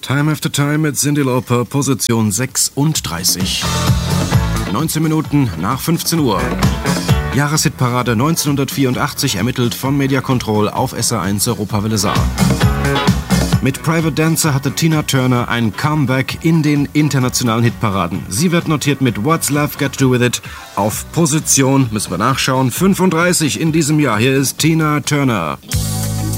Time After Time mit Cyndi Lauper, Position 36. 19 Minuten nach 15 Uhr. Jahreshitparade 1984 ermittelt von Media Control auf SR1 Europawelle Saar. Mit Private Dancer hatte Tina Turner ein Comeback in den internationalen Hitparaden. Sie wird notiert mit What's Love Got to Do With It auf Position, müssen wir nachschauen, 35 in diesem Jahr. Hier ist Tina Turner.